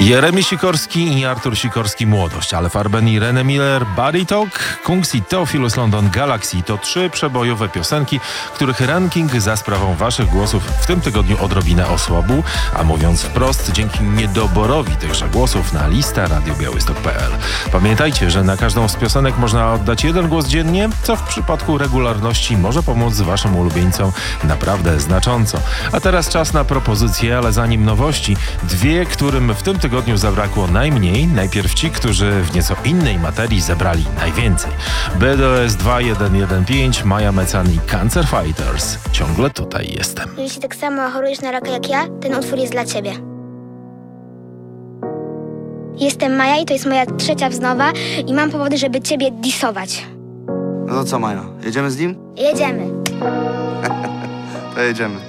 Jeremi Sikorski i Artur Sikorski Młodość, Aleph Arben i René Miller Body Talk, Kungs i Theophilus London Galaxy to 3 przebojowe piosenki, których ranking za sprawą waszych głosów w tym tygodniu odrobinę osłabł, a mówiąc wprost, dzięki niedoborowi tychże głosów na lista radiobiałystok.pl. Pamiętajcie, że na każdą z piosenek można oddać 1 głos dziennie, co w przypadku regularności może pomóc waszym ulubieńcom naprawdę znacząco. A teraz czas na propozycje, ale zanim nowości, 2, którym w tym tygodniu zabrakło najmniej. Najpierw ci, którzy w nieco innej materii zebrali najwięcej. BDS 2115, Maja Mecan i Cancer Fighters. Ciągle tutaj jestem. Jeśli tak samo chorujesz na raka jak ja, ten utwór jest dla ciebie. Jestem Maja i to jest moja 3. wznowa i mam powody, żeby ciebie disować. No to co, Maja? Jedziemy z nim? Jedziemy. To jedziemy.